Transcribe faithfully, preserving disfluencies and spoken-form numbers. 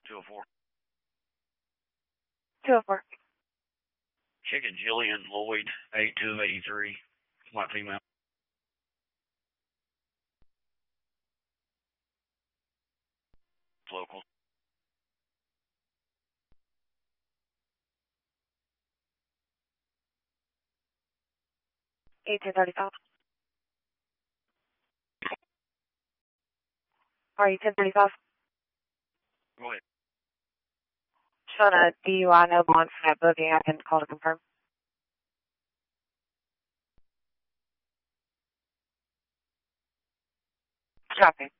two oh four. two oh four. Chicken Jillian Lloyd, eighty-two eighty-three. White female. Local. eighteen thirty-five. Are you ten thirty-five? Go ahead. Showing a D U I no bond for that booking. I can call to confirm. Copy.